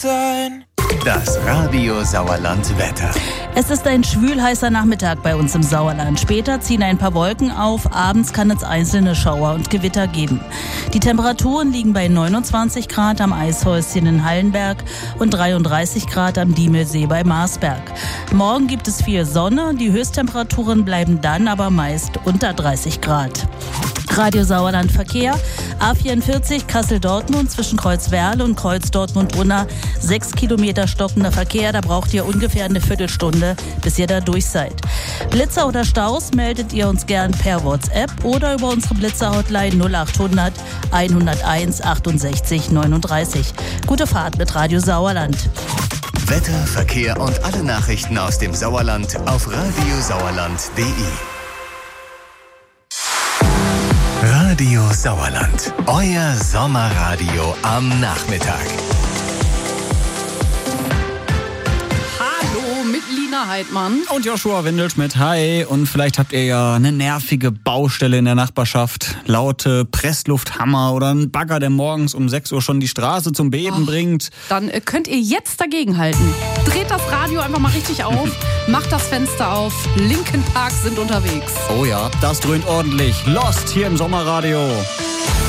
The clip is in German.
Das Radio Sauerland Wetter. Es ist ein schwülheißer Nachmittag bei uns im Sauerland. Später ziehen ein paar Wolken auf. Abends kann es einzelne Schauer und Gewitter geben. Die Temperaturen liegen bei 29 Grad am Eishäuschen in Hallenberg und 33 Grad am Diemelsee bei Marsberg. Morgen gibt es viel Sonne. Die Höchsttemperaturen bleiben dann aber meist unter 30 Grad. Radio Sauerland Verkehr. A44 Kassel-Dortmund zwischen Kreuzwerle und Kreuz-Dortmund-Unna. 6 Kilometer stockender Verkehr. Da braucht ihr ungefähr eine Viertelstunde, bis ihr da durch seid. Blitzer oder Staus meldet ihr uns gern per WhatsApp oder über unsere Blitzer-Hotline 0800 101 68 39. Gute Fahrt mit Radio Sauerland. Wetter, Verkehr und alle Nachrichten aus dem Sauerland auf radiosauerland.de. Radio Sauerland, euer Sommerradio am Nachmittag. Hallo mit Lina Heidmann. Und Joshua Windelschmidt, hi. Und vielleicht habt ihr ja eine nervige Baustelle in der Nachbarschaft. Laute Presslufthammer oder einen Bagger, der morgens um 6 Uhr schon die Straße zum Beben bringt. Dann könnt ihr jetzt dagegenhalten. Dreht das Radio einfach mal richtig auf, macht das Fenster auf. Linkin Park sind unterwegs. Oh ja, das dröhnt ordentlich. Lost hier im Sommerradio.